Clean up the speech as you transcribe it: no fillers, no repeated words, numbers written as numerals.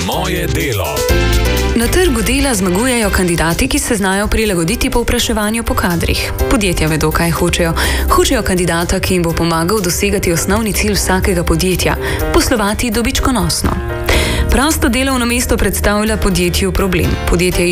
Moje delo. Na trgu dela zmagujejo kandidati, ki se znajo prilagoditi povpraševanju po kadrih. Podjetja vedo, kaj hočejo. Hočejo kandidata, ki jim bo pomagal dosegati osnovni cilj vsakega podjetja – poslovati dobičkonosno. Prosto delovno mesto predstavlja podjetju problem. Podjetje